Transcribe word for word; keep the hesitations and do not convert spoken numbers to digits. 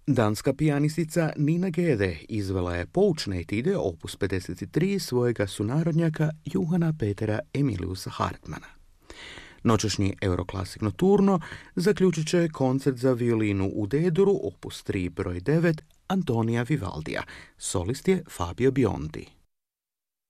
Danska pijanistica Nina Gede izvela je poučne etide opus pedeset tri svojega sunarodnjaka Johana Petera Emiliusa Hartmana. Noćašnji Euroklasik Nocturno zaključit će koncert za violinu u D-duru opus tri broj devet Antonija Vivaldija. Solist je Fabio Biondi.